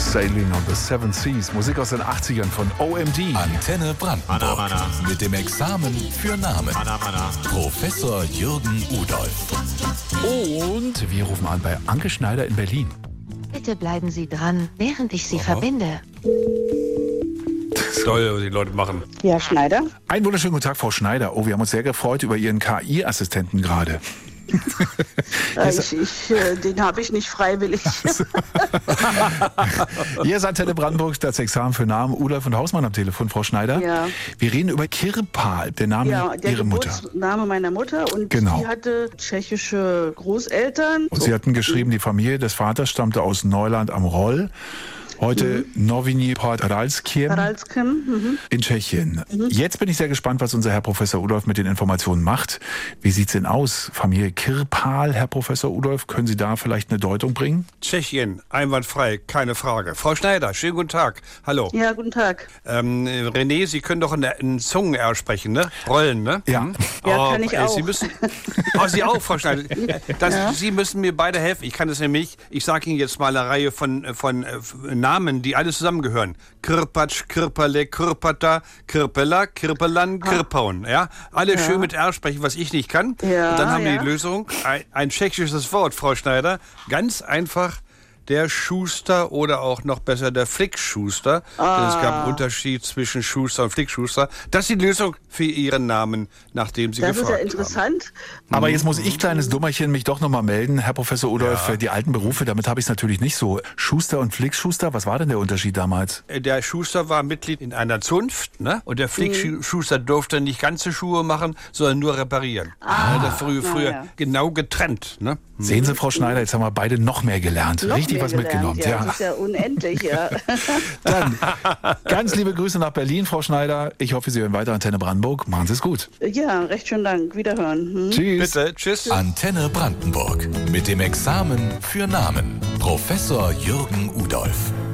Sailing on the Seven Seas. Musik aus den 80ern von OMD. Antenne Brandenburg. Mit dem Examen für Namen. Professor Jürgen Udolph. Und wir rufen an bei Anke Schneider in Berlin. Bitte bleiben Sie dran, während ich Sie verbinde. Toll, was die Leute machen. Ja, Schneider. Einen wunderschönen guten Tag, Frau Schneider. Oh, wir haben uns sehr gefreut über Ihren KI-Assistenten gerade. Den habe ich nicht freiwillig. Hier ist Antenne Brandenburg, das Examen für Namen. Udolph und Hausmann am Telefon, Frau Schneider. Ja. Wir reden über Kirpal, der Name Der Ihrer Mutter. Geburtsname meiner Mutter. Und Genau. sie hatte tschechische Großeltern. Und Sie hatten geschrieben, die Familie des Vaters stammte aus Neuland am Roll. Heute Noviny pod Ralskiem in Tschechien. Jetzt bin ich sehr gespannt, was unser Herr Professor Udolph mit den Informationen macht. Wie sieht's denn aus? Familie Kirpal, Herr Professor Udolph, können Sie da vielleicht eine Deutung bringen? Tschechien, einwandfrei, keine Frage. Frau Schneider, schönen guten Tag. Hallo. Ja, guten Tag. René, Sie können doch in Zungen R sprechen, ne? Rollen, ne? Ja. Ja, kann ich auch. Sie müssen, Sie auch, Frau Schneider. Sie müssen mir beide helfen. Ich kann es nämlich, ich sage Ihnen jetzt mal eine Reihe von Namen, die alle zusammengehören. Kirpatsch, Kirpale, Kirpata, Kirpela, Kirpelan, Kirpaun. Ja? Alle schön mit R sprechen, was ich nicht kann. Ja, und dann haben wir ja. die Lösung. Ein tschechisches Wort, Frau Schneider. Ganz einfach. Der Schuster oder auch noch besser der Flickschuster. Denn es gab einen Unterschied zwischen Schuster und Flickschuster. Das ist die Lösung für Ihren Namen, nachdem Sie Das ist gefragt ja interessant. Aber jetzt muss ich, kleines Dummerchen, mich doch nochmal melden, Herr Professor Udolph, die alten Berufe, damit habe ich es natürlich nicht so. Schuster und Flickschuster, was war denn der Unterschied damals? Der Schuster war Mitglied in einer Zunft, ne? Und der Flickschuster durfte nicht ganze Schuhe machen, sondern nur reparieren. Das früher genau getrennt, ne? Sehen Sie, Frau Schneider, jetzt haben wir beide noch mehr gelernt. Noch Richtig mehr was gelernt. mitgenommen. Ja, das ist ja unendlich, ja. Dann ganz liebe Grüße nach Berlin, Frau Schneider. Ich hoffe, Sie hören weiter Antenne Brandenburg. Machen Sie es gut. Ja, recht schönen Dank. Wiederhören. Tschüss. Bitte, tschüss. Antenne Brandenburg. Mit dem Examen für Namen. Professor Jürgen Udolph.